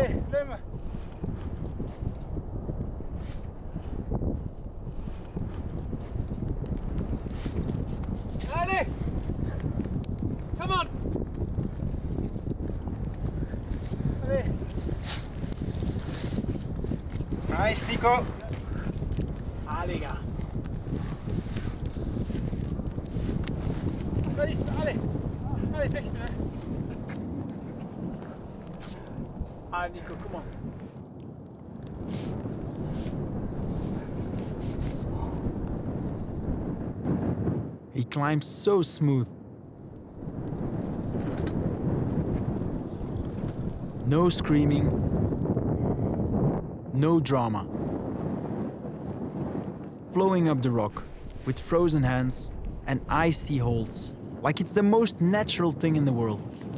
Allez, zwemmen. Allez! Come on! Allez! Nice, Nico. Allez, gars! Allez, allez! Allez, vechten, hè! Ah, Nico, kom on! He climbs so smooth. No screaming, no drama. Flowing up the rock with frozen hands and icy holds, like it's the most natural thing in the world.